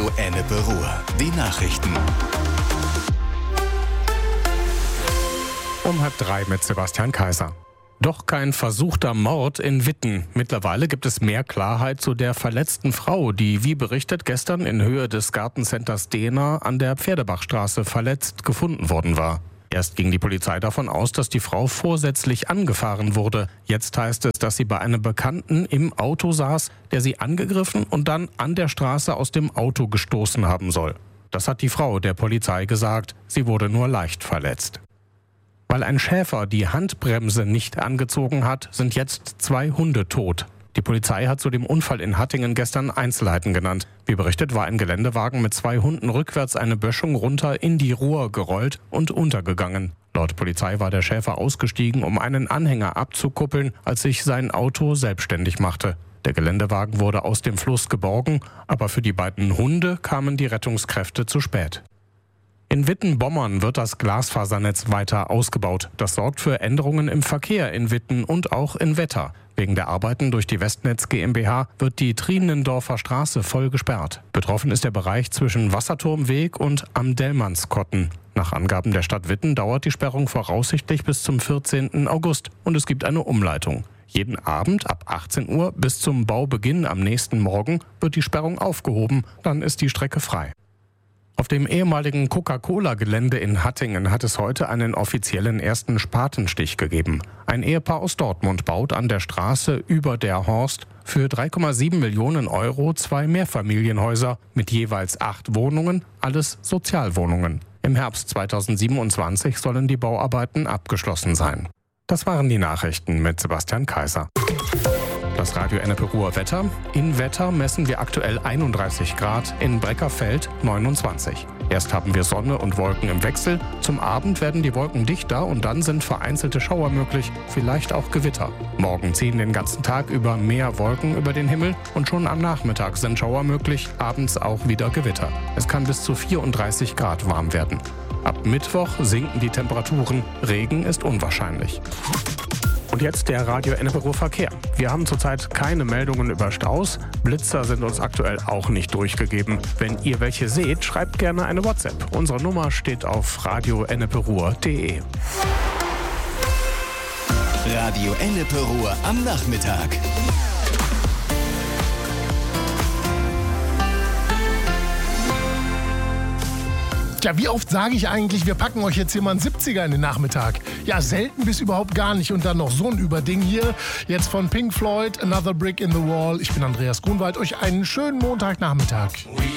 Ennepe Ruhr. Die Nachrichten. Um 2:30 mit Sebastian Kaiser. Doch kein versuchter Mord in Witten. Mittlerweile gibt es mehr Klarheit zu der verletzten Frau, die, wie berichtet, gestern in Höhe des Gartencenters Dehner an der Pferdebachstraße verletzt gefunden worden war. Erst ging die Polizei davon aus, dass die Frau vorsätzlich angefahren wurde. Jetzt heißt es, dass sie bei einem Bekannten im Auto saß, der sie angegriffen und dann an der Straße aus dem Auto gestoßen haben soll. Das hat die Frau der Polizei gesagt. Sie wurde nur leicht verletzt. Weil ein Schäfer die Handbremse nicht angezogen hat, sind jetzt 2 Hunde tot. Die Polizei hat zu dem Unfall in Hattingen gestern Einzelheiten genannt. Wie berichtet, war ein Geländewagen mit 2 Hunden rückwärts eine Böschung runter in die Ruhr gerollt und untergegangen. Laut Polizei war der Schäfer ausgestiegen, um einen Anhänger abzukuppeln, als sich sein Auto selbstständig machte. Der Geländewagen wurde aus dem Fluss geborgen, aber für die beiden Hunde kamen die Rettungskräfte zu spät. In Witten-Bommern wird das Glasfasernetz weiter ausgebaut. Das sorgt für Änderungen im Verkehr in Witten und auch in Wetter. Wegen der Arbeiten durch die Westnetz GmbH wird die Trienendorfer Straße voll gesperrt. Betroffen ist der Bereich zwischen Wasserturmweg und am Dellmannskotten. Nach Angaben der Stadt Witten dauert die Sperrung voraussichtlich bis zum 14. August und es gibt eine Umleitung. Jeden Abend ab 18 Uhr bis zum Baubeginn am nächsten Morgen wird die Sperrung aufgehoben, dann ist die Strecke frei. Auf dem ehemaligen Coca-Cola-Gelände in Hattingen hat es heute einen offiziellen ersten Spatenstich gegeben. Ein Ehepaar aus Dortmund baut an der Straße über der Horst für 3,7 Millionen Euro 2 Mehrfamilienhäuser mit jeweils 8 Wohnungen, alles Sozialwohnungen. Im Herbst 2027 sollen die Bauarbeiten abgeschlossen sein. Das waren die Nachrichten mit Sebastian Kaiser. Das Radio Ennepe Ruhr Wetter. In Wetter messen wir aktuell 31 Grad, in Breckerfeld 29. Erst haben wir Sonne und Wolken im Wechsel. Zum Abend werden die Wolken dichter und dann sind vereinzelte Schauer möglich, vielleicht auch Gewitter. Morgen ziehen den ganzen Tag über mehr Wolken über den Himmel und schon am Nachmittag sind Schauer möglich, abends auch wieder Gewitter. Es kann bis zu 34 Grad warm werden. Ab Mittwoch sinken die Temperaturen, Regen ist unwahrscheinlich. Und jetzt der Radio Ennepe Ruhr Verkehr. Wir haben zurzeit keine Meldungen über Staus. Blitzer sind uns aktuell auch nicht durchgegeben. Wenn ihr welche seht, schreibt gerne eine WhatsApp. Unsere Nummer steht auf radioenneperuhr.de. Radio Ennepe Ruhr am Nachmittag. Tja, wie oft sage ich eigentlich, wir packen euch jetzt hier mal einen 70er in den Nachmittag? Ja, selten bis überhaupt gar nicht. Und dann noch so ein Überding hier. Jetzt von Pink Floyd, Another Brick in the Wall. Ich bin Andreas Grunwald. Euch einen schönen Montagnachmittag.